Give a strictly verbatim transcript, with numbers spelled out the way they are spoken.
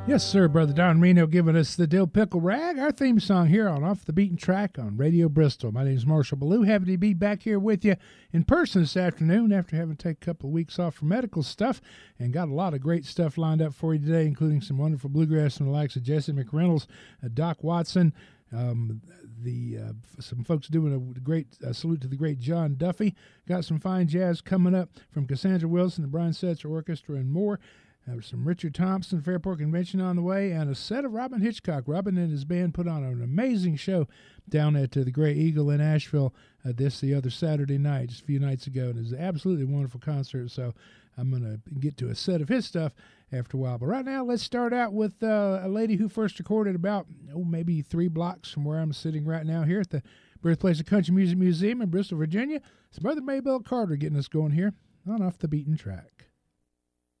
Yes, sir, Brother Don Reno giving us the Dill Pickle Rag, our theme song here on Off the Beaten Track on Radio Bristol. My name is Marshall Ballou. Happy to be back here with you in person this afternoon after having to take a couple of weeks off for medical stuff, and got a lot of great stuff lined up for you today, including some wonderful bluegrass from the likes of Jesse McReynolds, uh, Doc Watson, um, the uh, some folks doing a great uh, salute to the great John Duffy. Got some fine jazz coming up from Cassandra Wilson, the Brian Setzer Orchestra, and more. There's some Richard Thompson Fairport Convention on the way, and a set of Robin Hitchcock. Robin and his band put on an amazing show down at uh, the Grey Eagle in Asheville uh, this the other Saturday night, just a few nights ago. And it was an absolutely wonderful concert, so I'm going to get to a set of his stuff after a while. But right now, let's start out with uh, a lady who first recorded about, oh, maybe three blocks from where I'm sitting right now here at the Birthplace of Country Music Museum in Bristol, Virginia. It's Mother Maybelle Carter getting us going here on Off the Beaten Track.